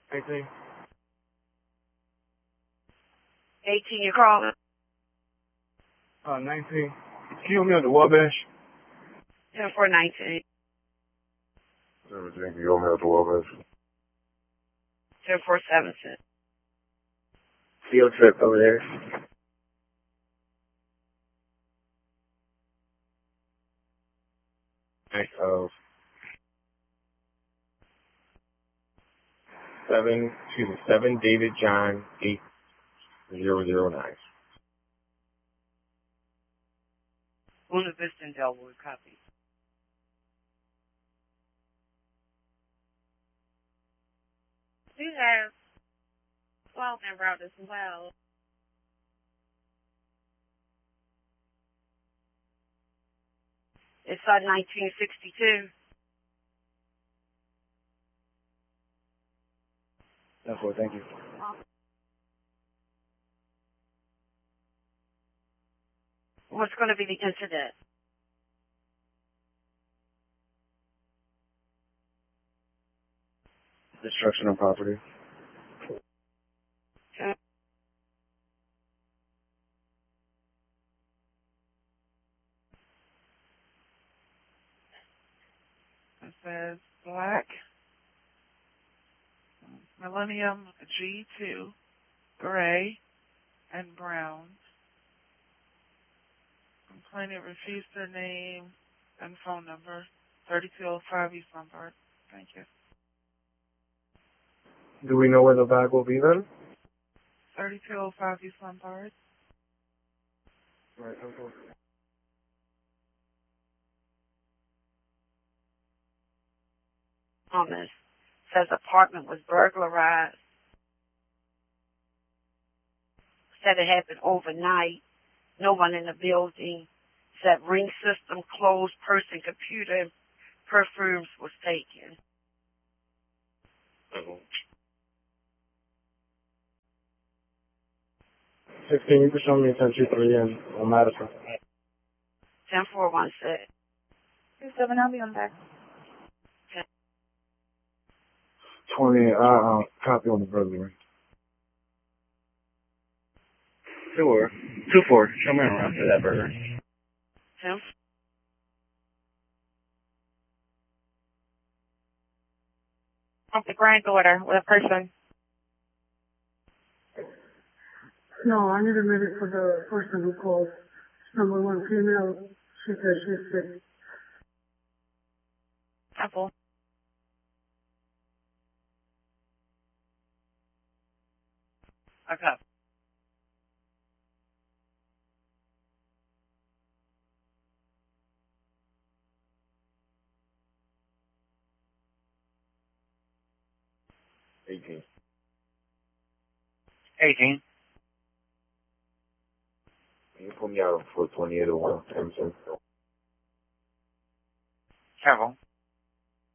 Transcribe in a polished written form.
18. 18, you're calling? 19. Can you help me on the Wabash? 10-4-19. 17, can you help me out the Wabash? 10-4-17. Field trip over there. Thanks, 7 David John 8009. Una Vista in Delwood, copy. You have 12 en route as well. It's 1962. That's what, thank you. What's going to be the incident? Destruction of property. Okay. It says black Millennium G2, gray, and brown. Complainant refused their name and phone number. 3205 East Lombard. Thank you. Do we know where the bag will be then? 3205 East Lombard. Right, okay. On this. Says apartment was burglarized. Said it happened overnight. No one in the building. Said ring system closed, person, computer, and perfumes was taken. 16, you can show me 1023 on Madison. 10-4-1-6. 27, I'll be on back. 20, copy on the burglary. 2-4. Show me around for that burger. 10. The granddaughter with a person. No, I need a minute for the person who called. Number 1 female. She said she's sick. Apple. Okay. $18. 18. Can you put me out for 2801 Emerson? Careful.